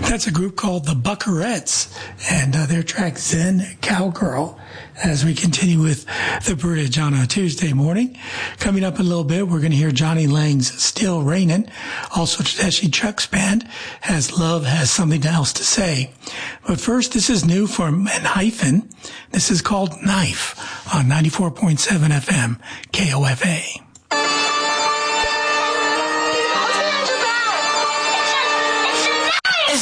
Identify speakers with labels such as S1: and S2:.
S1: That's a group called the Buckarettes and their track Zen Cowgirl. As we continue with the bridge on a Tuesday morning. Coming up in a little bit, we're going to hear Johnny Lang's Still Rainin'. Also, Tedeschi Trucks Band has Love Has Something Else to Say. But first, this is new from Enhypen. This is called Knife on 94.7 FM KOFA.